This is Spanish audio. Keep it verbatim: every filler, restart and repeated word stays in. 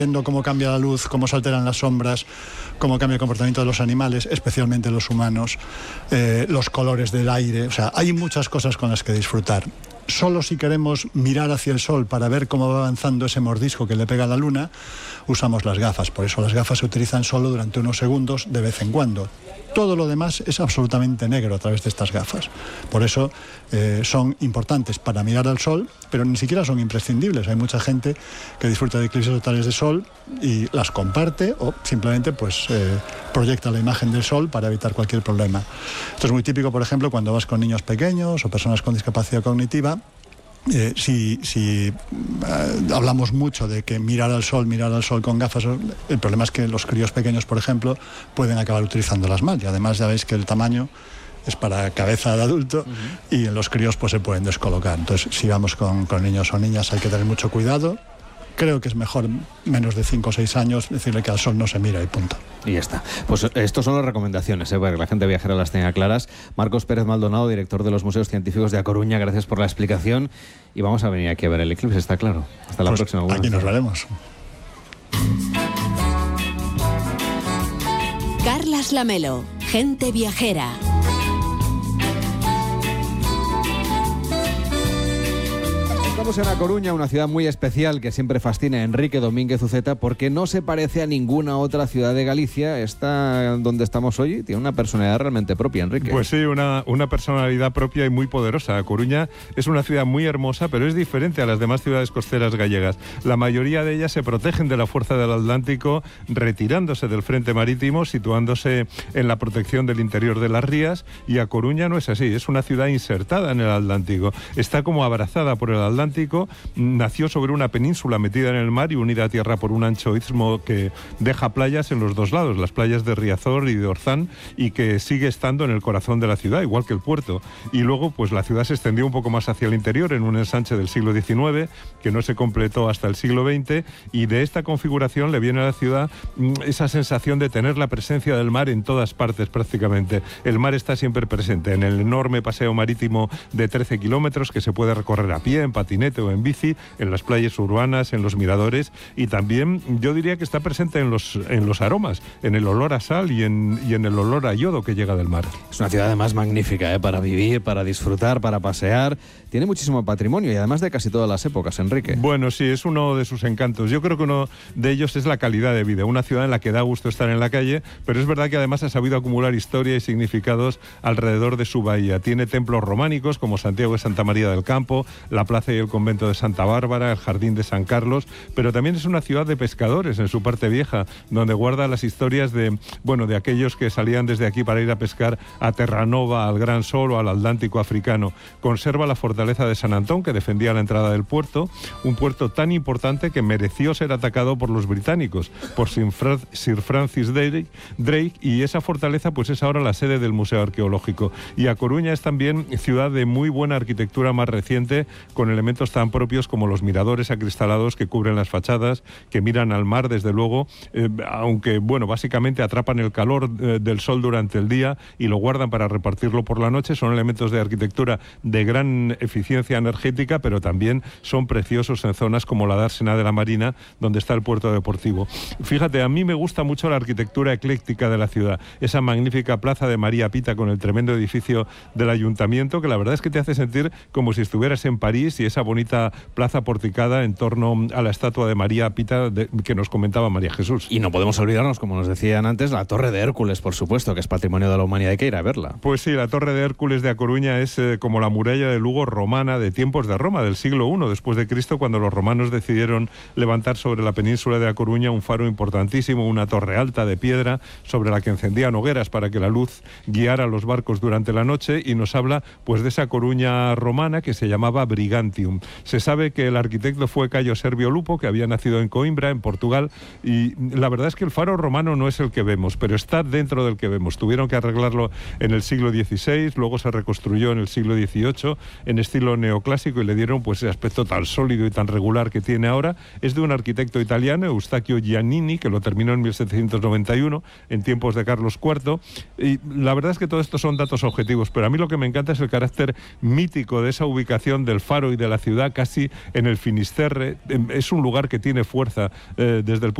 viendo cómo cambia la luz, cómo se alteran las sombras, cómo cambia el comportamiento de los animales, especialmente los humanos, eh, los colores del aire. O sea, hay muchas cosas con las que disfrutar. Solo si queremos mirar hacia el sol para ver cómo va avanzando ese mordisco que le pega a la luna, usamos las gafas. Por eso las gafas se utilizan solo durante unos segundos de vez en cuando. Todo lo demás es absolutamente negro a través de estas gafas. Por eso eh, son importantes para mirar al sol, pero ni siquiera son imprescindibles. Hay mucha gente que disfruta de eclipses totales de sol y las comparte o simplemente pues, eh, proyecta la imagen del sol para evitar cualquier problema. Esto es muy típico, por ejemplo, cuando vas con niños pequeños o personas con discapacidad cognitiva. Eh, si si eh, hablamos mucho de que mirar al sol, mirar al sol con gafas, el problema es que los críos pequeños, por ejemplo, pueden acabar utilizándolas mal. Y además ya veis que el tamaño es para cabeza de adulto, uh-huh. y en los críos pues se pueden descolocar. Entonces, si vamos con, con niños o niñas hay que tener mucho cuidado. Creo que es mejor menos de cinco o seis años decirle que al sol no se mira y punto. Y ya está. Pues estas son las recomendaciones, ¿eh? Para que la gente viajera las tenga claras. Marcos Pérez Maldonado, director de los Museos Científicos de A Coruña, gracias por la explicación. Y vamos a venir aquí a ver el eclipse, está claro. Hasta la pues próxima. Aquí nos veremos. Carlas Lamelo, gente viajera. Estamos en A Coruña, una ciudad muy especial que siempre fascina a Enrique Domínguez Uceta porque no se parece a ninguna otra ciudad de Galicia. Esta donde estamos hoy tiene una personalidad realmente propia, Enrique. Pues sí, una, una personalidad propia y muy poderosa. A Coruña es una ciudad muy hermosa, pero es diferente a las demás ciudades costeras gallegas. La mayoría de ellas se protegen de la fuerza del Atlántico, retirándose del frente marítimo, situándose en la protección del interior de las rías, y A Coruña no es así, es una ciudad insertada en el Atlántico. Está como abrazada por el Atlántico. Nació sobre una península metida en el mar y unida a tierra por un ancho istmo que deja playas en los dos lados, las playas de Riazor y de Orzán, y que sigue estando en el corazón de la ciudad, igual que el puerto. Y luego, pues la ciudad se extendió un poco más hacia el interior en un ensanche del siglo diecinueve, que no se completó hasta el siglo veinte, y de esta configuración le viene a la ciudad esa sensación de tener la presencia del mar en todas partes prácticamente. El mar está siempre presente en el enorme paseo marítimo de trece kilómetros que se puede recorrer a pie, en patinete o en bici, en las playas urbanas, en los miradores, y también yo diría que está presente en los, en los aromas, en el olor a sal y en, y en el olor a yodo que llega del mar. Es una ciudad además magnífica, ¿eh? Para vivir, para disfrutar, para pasear. Tiene muchísimo patrimonio y además de casi todas las épocas, Enrique. Bueno, sí, es uno de sus encantos. Yo creo que uno de ellos es la calidad de vida. Una ciudad en la que da gusto estar en la calle, pero es verdad que además ha sabido acumular historia y significados alrededor de su bahía. Tiene templos románicos como Santiago de Santa María del Campo, la plaza y el convento de Santa Bárbara, el jardín de San Carlos, pero también es una ciudad de pescadores en su parte vieja, donde guarda las historias de, bueno, de aquellos que salían desde aquí para ir a pescar a Terranova, al Gran Sol o al Atlántico africano. Conserva la fortaleza de San Antón, que defendía la entrada del puerto, un puerto tan importante que mereció ser atacado por los británicos, por Sir Francis Drake, Drake, y esa fortaleza pues es ahora la sede del Museo Arqueológico. Y A Coruña es también ciudad de muy buena arquitectura más reciente, con elementos tan propios como los miradores acristalados que cubren las fachadas, que miran al mar desde luego, eh, aunque bueno, básicamente atrapan el calor eh, del sol durante el día y lo guardan para repartirlo por la noche. Son elementos de arquitectura de gran eficiencia energética, pero también son preciosos en zonas como la dársena de la Marina, donde está el puerto deportivo. Fíjate, a mí me gusta mucho la arquitectura ecléctica de la ciudad, esa magnífica plaza de María Pita con el tremendo edificio del ayuntamiento, que la verdad es que te hace sentir como si estuvieras en París, y esa bonita plaza porticada en torno a la estatua de María Pita de, que nos comentaba María Jesús. Y no podemos olvidarnos, como nos decían antes, la Torre de Hércules, por supuesto, que es patrimonio de la humanidad, hay que ir a verla. Pues sí, la Torre de Hércules de A Coruña es eh, como la muralla de Lugo romana de tiempos de Roma, del siglo primero después de Cristo, cuando los romanos decidieron levantar sobre la península de A Coruña un faro importantísimo, una torre alta de piedra sobre la que encendían hogueras para que la luz guiara los barcos durante la noche, y nos habla pues de esa Coruña romana que se llamaba Brigantium. Se sabe que el arquitecto fue Cayo Servio Lupo, que había nacido en Coimbra, en Portugal, y la verdad es que el faro romano no es el que vemos, pero está dentro del que vemos. Tuvieron que arreglarlo en el siglo dieciséis, luego se reconstruyó en el siglo dieciocho en estilo neoclásico y le dieron pues ese aspecto tan sólido y tan regular que tiene ahora. Es de un arquitecto italiano, Eustachio Giannini, que lo terminó en mil setecientos noventa y uno, en tiempos de Carlos cuarto, y la verdad es que todo esto son datos objetivos, pero a mí lo que me encanta es el carácter mítico de esa ubicación del faro y de la ciudad, casi en el Finisterre. Es un lugar que tiene fuerza eh, desde el punto